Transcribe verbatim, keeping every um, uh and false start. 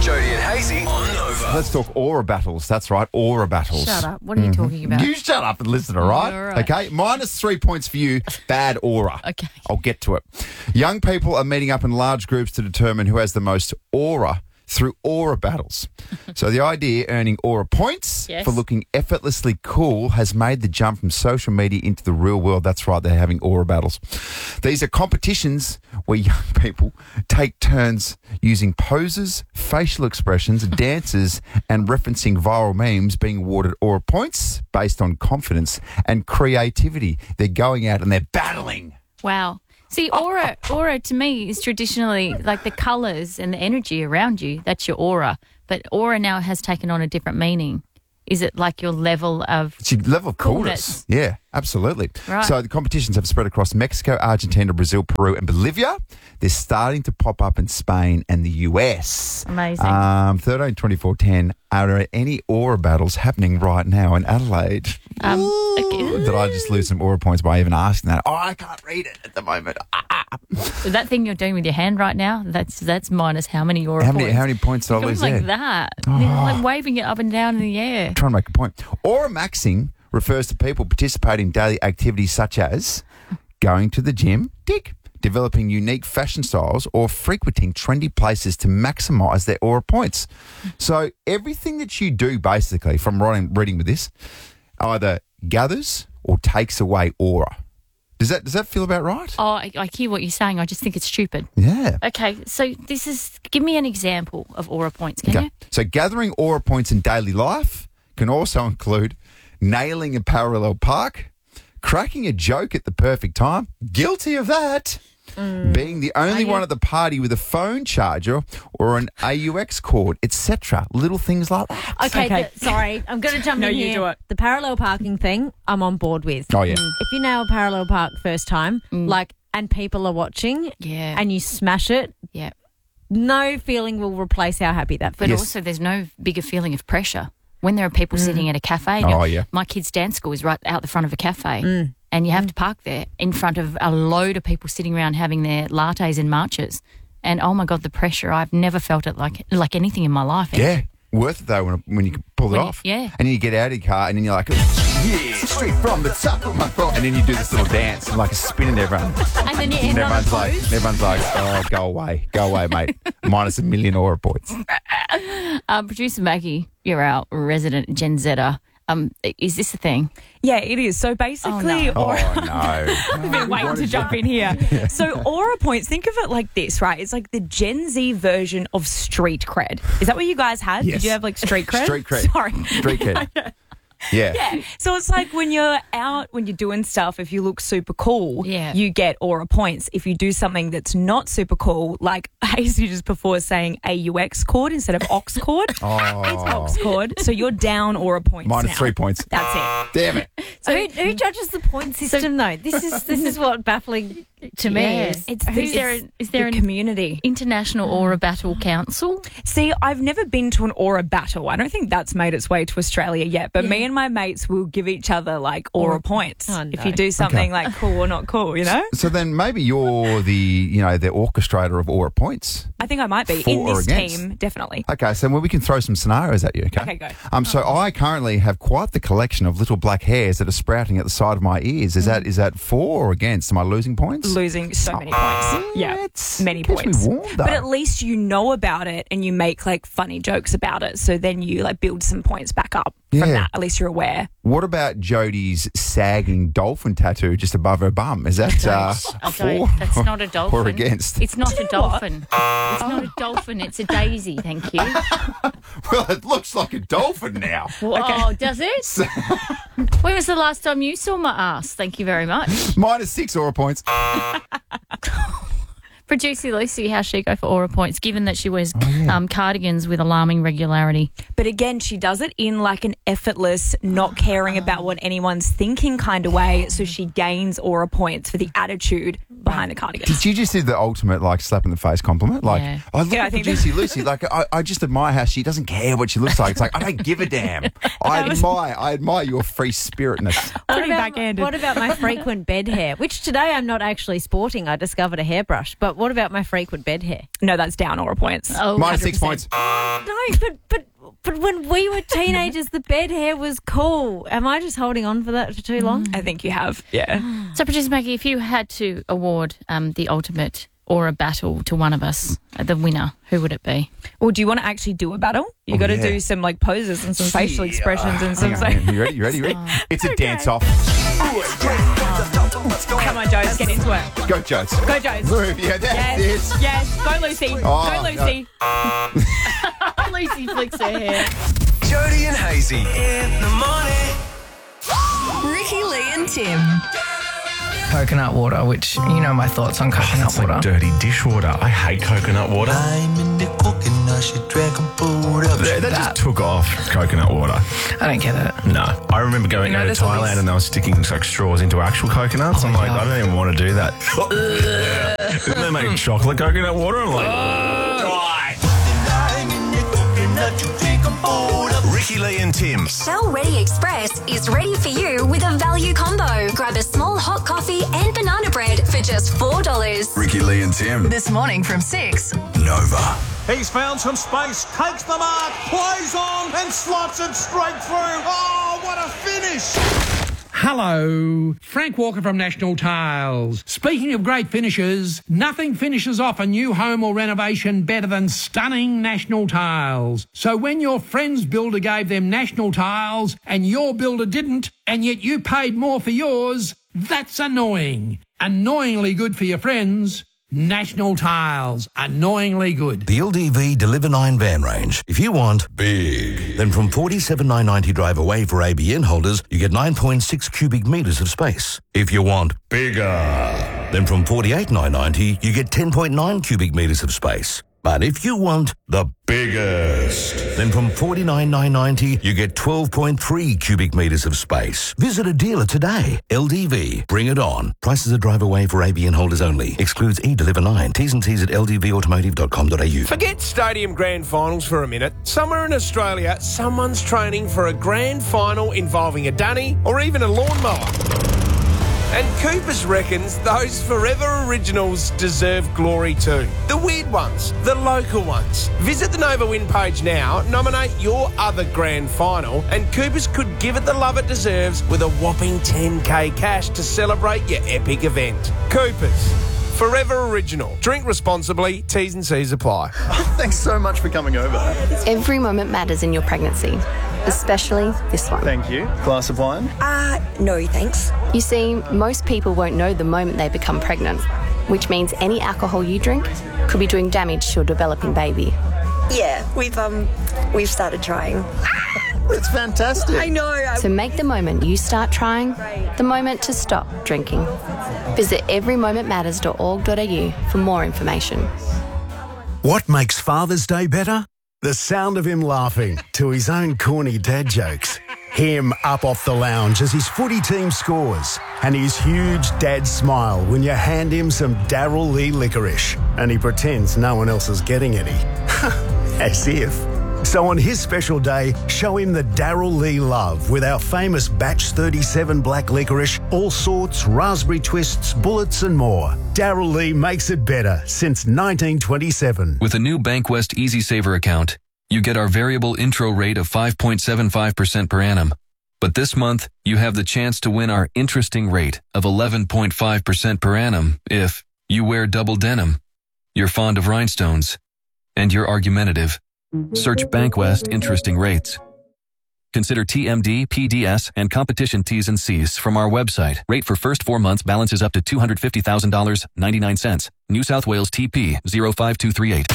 Jody and Hazy on Nova. Let's talk aura battles. That's right, aura battles. Shut up. What are you talking about? You shut up and listen, all right? All right. Okay, minus three points for you. Bad aura. Okay. I'll get to it. Young people are meeting up in large groups to determine who has the most aura through aura battles. So the idea, earning aura points Yes. for looking effortlessly cool, has made the jump from social media into the real world. That's right, they're having aura battles. These are competitions where young people take turns using poses, facial expressions, dances, and referencing viral memes, being awarded aura points based on confidence and creativity. They're going out and they're battling. Wow. See, aura, aura to me is traditionally like the colours and the energy around you. That's your aura. But aura now has taken on a different meaning. Is it like your level of It's your level of coolness. Coolness. Yeah, absolutely. Right. So the competitions have spread across Mexico, Argentina, Brazil, Peru, and Bolivia. They're starting to pop up in Spain and the U S. Amazing. Um, thirteen, twenty-four, ten. Are there any aura battles happening right now in Adelaide? Um, Ooh, okay. Did I just lose some aura points by even asking that? Oh, I can't read it at the moment. Ah. that thing you're doing with your hand right now, that's that's minus how many aura How many, points? how many points did I It lose was like there? that. You're like waving it up and down in the air. Trying to make a point. Aura maxing refers to people participating in daily activities such as going to the gym, tick, developing unique fashion styles, or frequenting trendy places to maximise their aura points. So everything that you do, basically, from writing, reading with this, either gathers or takes away aura. Does that does that feel about right? Oh, I, I hear what you're saying. I just think it's stupid. Yeah. Okay, so this is, give me an example of aura points, can you? So gathering aura points in daily life can also include nailing a parallel park, cracking a joke at the perfect time, guilty of that, being the only you? one at the party with a phone charger or an A U X cord, et cetera. Little things like that. Okay, Okay. th- sorry, I'm going to jump No, in you here. do it. The parallel parking thing, I'm on board with. Oh, yeah. If you nail parallel park first time, like, and people are watching, Yeah. and you smash it, Yeah. no feeling will replace how happy that But feels. also there's no bigger feeling of pressure. When there are people sitting at a cafe, and Oh, you're- yeah. my kid's dance school is right out the front of a cafe, and you have to park there in front of a load of people sitting around having their lattes and matchas. And oh my God, the pressure! I've never felt it like like anything in my life. Yeah. Worth it, though, when, when you can pull it When you- off. yeah. And then you get out of your car and then you're like, yeah, straight from the top of my throat. And then you do this little dance and like a spin and everyone. and then you And end on a everyone's like, pose. everyone's like, oh, go away, go away, mate. Minus a million aura points. Um, Producer Maggie, you're our resident Gen Zer. Um, is this a thing? Yeah, it is. So basically, Oh, Oh, aura, no. I've been waiting to jump in here. So aura points, think of it like this, right? It's like the Gen Z version of street cred. Is that what you guys had? Yes. Did you have like street cred? Street cred. Sorry. Street cred. Yeah. Yeah. So it's like when you're out, when you're doing stuff, if you look super cool, Yeah. you get aura points. If you do something that's not super cool, like Hazy just before saying A U X cord instead of ox cord, it's Oh, ox cord. So you're down aura points minus now. three points. That's it. Damn it. So who, who judges the point system, though? This is this is what baffling to me Yeah. is. It's Is the, there it's a- is there the an- community. International Aura Battle Council. See, I've never been to an aura battle. I don't think that's made its way to Australia yet. But me and my mates will give each other like aura points Oh, if no. you do something Okay. like cool or not cool. You know, So then maybe you're the, you know, the orchestrator of aura points. I think I might be For in or this against? team. Definitely. Okay, so well, we can throw some scenarios at you, okay? Okay, go. Um, so I currently have quite the collection of little black hairs that are sprouting at the side of my ears. Is that is that for or against? Am I losing points? Losing so many points. Yeah, It's- many keeps me points. warm, though. But at least you know about it and you make like funny jokes about it. So then you like build some points back up Yeah. from that. At least you're aware. What about Jodie's sagging dolphin tattoo just above her bum? Is that uh, I for don't, that's not a dolphin. or against? It's not a dolphin. It's not a dolphin. It's a daisy. Thank you. Well, it looks like a dolphin now. Oh, does it? When was the last time you saw my ass? Thank you very much. Minus six aura points. Producer Lucy, how's she go for aura points, given that she wears Oh, um, cardigans with alarming regularity? But again, she does it in like an effortless, not caring about what anyone's thinking kind of way. So she gains aura points for the attitude behind the cardigan. Did you just do the ultimate, like, slap in the face compliment? Like, Yeah. I look Yeah, I at think Juicy Lucy. Like, I, I just admire how she doesn't care what she looks like. It's like, I don't give a damn. I admire, I admire your free spiritness. What Pretty about, backhanded. what about my frequent bed hair? Which today I'm not actually sporting. I discovered a hairbrush. But what about my frequent bed hair? No, that's down Aura points. Oh, Minus six one points. hundred No, but but but when we were teenagers, the bed hair was cool. Am I just holding on for that for too long? I think you have. Yeah. percent. So, producer Maggie, if you had to award um, the ultimate or a battle to one of us, uh, the winner, who would it be? Well, do you want to actually do a battle? You Oh, got to yeah. do some like poses and some facial expressions and some. Hang on, hang on. You ready? You ready? You ready? It's a dance-off. Come on, Joes, get into it. Go, Jones. Go, Joes. Move. Yeah, that's Yes, it. yes. Go, Lucy. Oh, Go, Lucy. Lucy flicks her hair. Jody and Hazy in the morning. Ricky, Lee and Tim. Coconut water, which you know my thoughts on coconut It's like water. dirty dishwater. I hate coconut water. I'm in the coconut, she dragon boat up. They, they just took off coconut water. I don't get it. No. I remember going You know, over there's to all Thailand these- and they were sticking like straws into actual coconuts. Oh, I'm like, yeah. I don't even want to do that. Then they make chocolate coconut water. I'm like, die. I'm in the coconut, you dragon boat up. Ricky, Lee and Tim. Shell Ready Express is ready for you with a value combo. Grab a small hot coffee and banana bread for just four dollars. Ricky, Lee and Tim. This morning from six. Nova. He's found some space, takes the mark, plays on and slots it straight through. Oh, what a finish! Hello, Frank Walker from National Tiles. Speaking of great finishes, nothing finishes off a new home or renovation better than stunning National Tiles. So when your friend's builder gave them National Tiles and your builder didn't, and yet you paid more for yours, that's annoying. Annoyingly good for your friends. National Tiles. Annoyingly good. The L D V Deliver nine van range. If you want big, then from forty-seven thousand nine hundred ninety drive away for A B N holders, you get nine point six cubic metres of space. If you want bigger, then from forty-eight thousand nine hundred ninety, you get ten point nine cubic metres of space. But if you want the biggest, then from forty-nine thousand nine hundred ninety, you get twelve point three cubic metres of space. Visit a dealer today. L D V. Bring it on. Prices are drive away for A B N holders only. Excludes e-Deliver nine. T's and C's at l d v automotive dot com dot a u. Forget stadium grand finals for a minute. Somewhere in Australia, someone's training for a grand final involving a dunny or even a lawnmower. And Coopers reckons those Forever Originals deserve glory too. The weird ones, the local ones. Visit the Nova Win page now, nominate your other grand final, and Coopers could give it the love it deserves with a whopping ten K cash to celebrate your epic event. Coopers, Forever Original. Drink responsibly, T's and C's apply. Thanks so much for coming over. Every moment matters in your pregnancy, especially this one. Thank you. Glass of wine? Uh, no thanks. You see, most people won't know the moment they become pregnant, which means any alcohol you drink could be doing damage to a developing baby. Yeah, we've um we've started trying. It's fantastic. I know. So make the moment you start trying the moment to stop drinking. Visit every moment matters dot org dot a u for more information. What makes Father's Day better? The sound of him laughing to his own corny dad jokes. Him up off the lounge as his footy team scores. And his huge dad smile when you hand him some Darryl Lee licorice. And he pretends no one else is getting any. As if. So on his special day, show him the Darryl Lee love with our famous Batch thirty-seven black licorice, all sorts, raspberry twists, bullets and more. Darryl Lee makes it better since nineteen twenty-seven. With a new Bankwest Easy Saver account, you get our variable intro rate of five point seven five percent per annum. But this month, you have the chance to win our interesting rate of eleven point five percent per annum if you wear double denim, you're fond of rhinestones, and you're argumentative. Search Bankwest Interesting Rates. Consider T M D, P D S, and competition T's and C's from our website. Rate for first four months balances up to two hundred fifty thousand dollars and ninety-nine cents. New South Wales T P zero five two three eight.